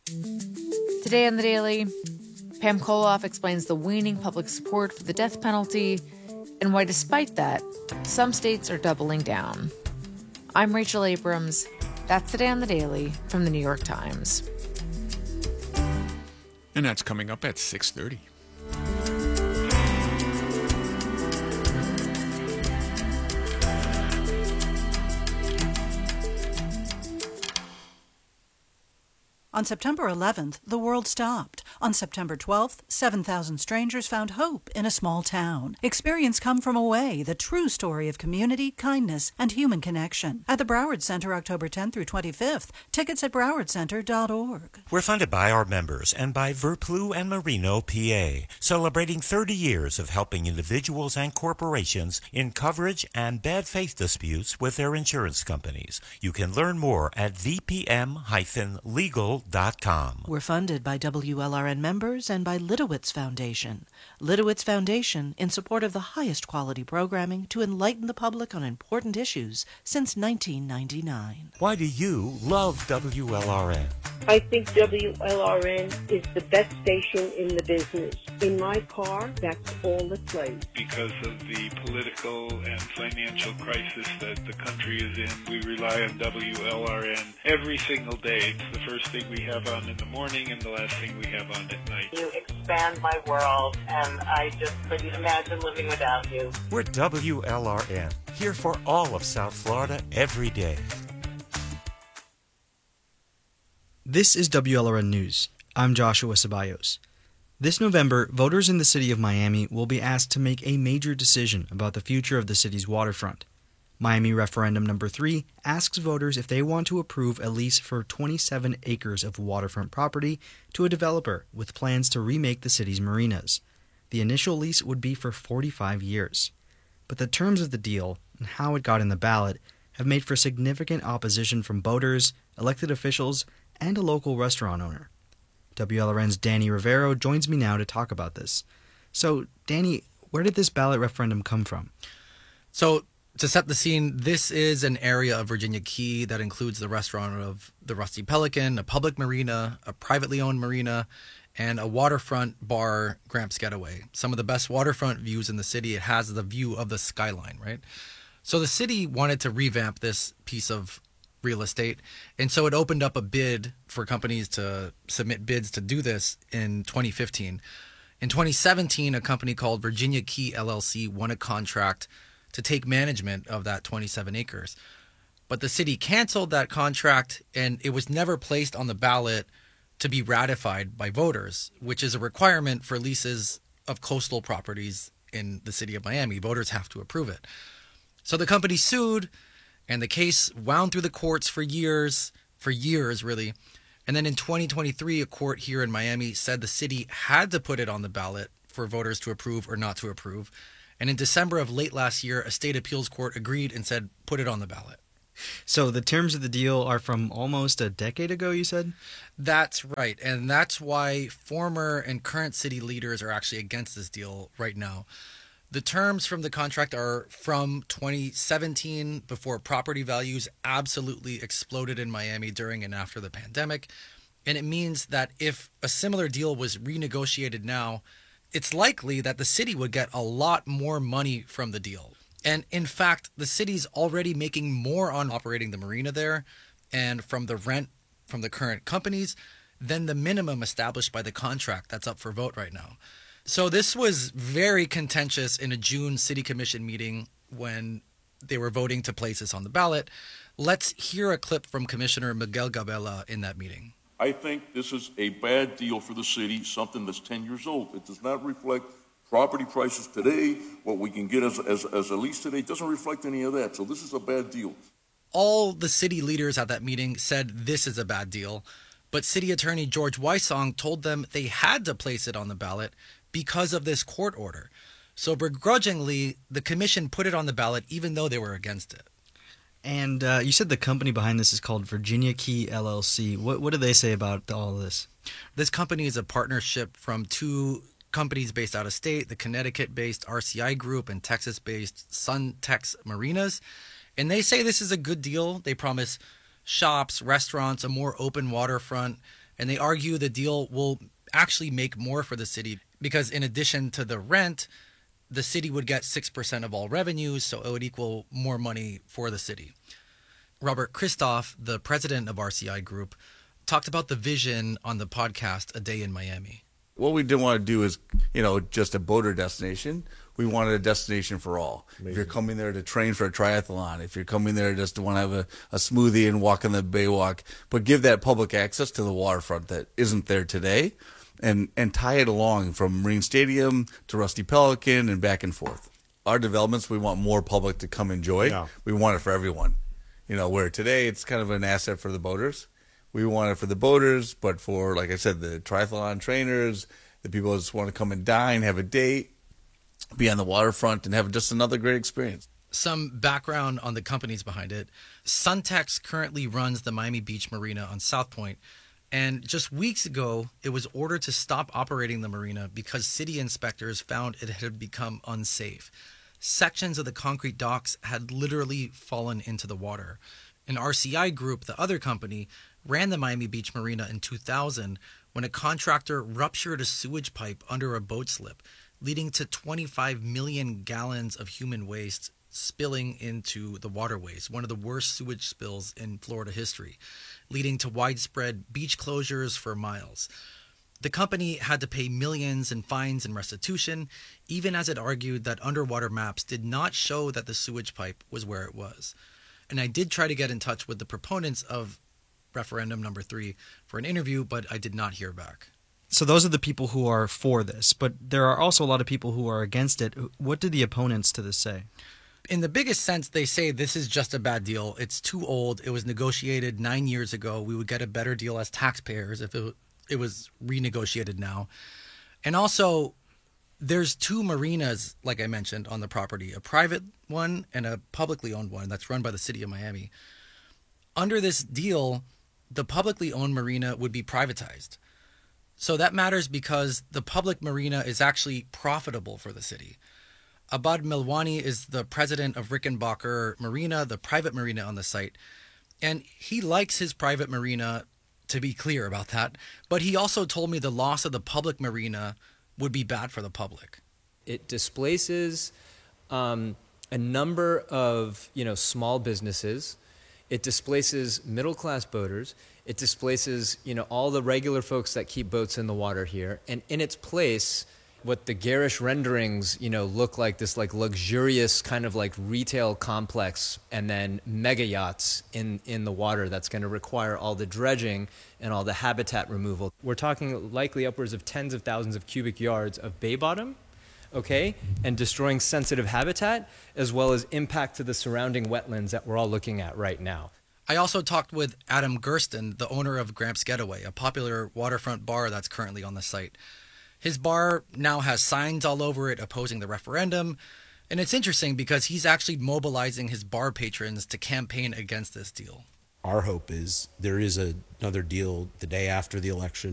Today on The Daily, Pam Koloff explains the waning public support for the death penalty and why, despite that, some states are doubling down. I'm Rachel Abrams. That's Today on The Daily from The New York Times. And that's coming up at 6:30. On September 11th, the world stopped. On September 12th, 7,000 strangers found hope in a small town. Experience Come From Away, the true story of community, kindness, and human connection. At the Broward Center, October 10th through 25th. Tickets at browardcenter.org. We're funded by our members and by Verplu and Marino, PA, celebrating 30 years of helping individuals and corporations in coverage and bad faith disputes with their insurance companies. You can learn more at vpm-legal.com. We're funded by WLRN members and by Litowitz Foundation. Litowitz Foundation in support of the highest quality programming to enlighten the public on important issues since 1999. Why do you love WLRN? I think WLRN is the best station in the business. In my car, that's all it plays. Because of the political and financial crisis that the country is in, we rely on WLRN every single day. It's the first thing we have on in the morning and the last thing we have on at night. You expand my world, and I just couldn't imagine living without you. We're WLRN, here for all of South Florida every day. This is WLRN News. I'm Joshua Ceballos. This November, voters in the city of Miami will be asked to make a major decision about the future of the city's waterfront. Miami Referendum Number 3 asks voters if they want to approve a lease for 27 acres of waterfront property to a developer with plans to remake the city's marinas. The initial lease would be for 45 years. But the terms of the deal and how it got in the ballot have made for significant opposition from voters, elected officials, and a local restaurant owner. WLRN's Danny Rivero joins me now to talk about this. So, Danny, where did this ballot referendum come from? So, to set the scene, this is an area of Virginia Key that includes the restaurant of the Rusty Pelican, a public marina, a privately owned marina, and a waterfront bar, Gramps Getaway. Some of the best waterfront views in the city. It has the view of the skyline, right? So the city wanted to revamp this piece of real estate, and so it opened up a bid for companies to submit bids to do this in 2015. In 2017, a company called Virginia Key LLC won a contract to take management of that 27 acres. But the city canceled that contract, and it was never placed on the ballot to be ratified by voters, which is a requirement for leases of coastal properties in the city of Miami. Voters have to approve it. So the company sued, and the case wound through the courts for years really. And then in 2023, a court here in Miami said the city had to put it on the ballot for voters to approve or not to approve. And in December of late last year, a state appeals court agreed and said, put it on the ballot. So the terms of the deal are from almost a decade ago, you said? That's right. And that's why former and current city leaders are actually against this deal right now. The terms from the contract are from 2017, before property values absolutely exploded in Miami during and after the pandemic. And it means that if a similar deal was renegotiated now, it's likely that the city would get a lot more money from the deal. And in fact, the city's already making more on operating the marina there and from the rent from the current companies than the minimum established by the contract that's up for vote right now. So this was very contentious in a June city commission meeting when they were voting to place this on the ballot. Let's hear a clip from Commissioner Miguel Gabela in that meeting. I think this is a bad deal for the city, something that's 10 years old. It does not reflect property prices today, what we can get as a lease today. It doesn't reflect any of that, so this is a bad deal. All the city leaders at that meeting said this is a bad deal, but City Attorney George Weissong told them they had to place it on the ballot because of this court order. So begrudgingly, the commission put it on the ballot even though they were against it. And you said the company behind this is called Virginia Key LLC. What do they say about all of this? This company is a partnership from two companies based out of state, the Connecticut-based RCI Group and Texas-based Suntex Marinas. And they say this is a good deal. They promise shops, restaurants, a more open waterfront, And they argue the deal will actually make more for the city because in addition to the rent, the city would get 6% of all revenues, so it would equal more money for the city. Robert Christoph, the president of RCI Group, talked about the vision on the podcast A Day in Miami. What we didn't want to do is, just a boater destination. We wanted a destination for all. Amazing. If you're coming there to train for a triathlon, if you're coming there just to want to have a smoothie and walk on the Baywalk, but give that public access to the waterfront that isn't there today, and tie it along from Marine Stadium to Rusty Pelican and back and forth. Our developments, we want more public to come enjoy. Yeah. We want it for everyone. Where today it's kind of an asset for the boaters. We want it for the boaters, but for, like I said, the triathlon trainers, the people that just want to come and dine, have a date, be on the waterfront, and have just another great experience. Some background on the companies behind it. Suntex currently runs the Miami Beach Marina on South Point, and just weeks ago, it was ordered to stop operating the marina because city inspectors found it had become unsafe. Sections of the concrete docks had literally fallen into the water. And RCI Group, the other company, ran the Miami Beach Marina in 2000 when a contractor ruptured a sewage pipe under a boat slip, leading to 25 million gallons of human waste spilling into the waterways, one of the worst sewage spills in Florida history, leading to widespread beach closures for miles. The company had to pay millions in fines and restitution, even as it argued that underwater maps did not show that the sewage pipe was where it was. And I did try to get in touch with the proponents of referendum number 3 for an interview, but I did not hear back. So those are the people who are for this, but there are also a lot of people who are against it. What did the opponents to this say? In the biggest sense, they say this is just a bad deal. It's too old. It was negotiated 9 years ago. We would get a better deal as taxpayers if it was renegotiated now. And also, there's 2 marinas, like I mentioned, on the property, a private one and a publicly owned one that's run by the city of Miami. Under this deal, the publicly owned marina would be privatized. So that matters because the public marina is actually profitable for the city. Abad Melwani is the president of Rickenbacker Marina, the private marina on the site. And he likes his private marina, to be clear about that. But he also told me the loss of the public marina would be bad for the public. It displaces a number of small businesses. It displaces middle-class boaters. It displaces all the regular folks that keep boats in the water here. And in its place, what the garish renderings look like, this luxurious kind of retail complex, and then mega yachts in the water that's going to require all the dredging and all the habitat removal. We're talking likely upwards of tens of thousands of cubic yards of bay bottom, okay, and destroying sensitive habitat, as well as impact to the surrounding wetlands that we're all looking at right now. I also talked with Adam Gersten, the owner of Gramps Getaway, a popular waterfront bar that's currently on the site. His bar now has signs all over it opposing the referendum, and it's interesting because he's actually mobilizing his bar patrons to campaign against this deal. Our hope is there is another deal the day after the election.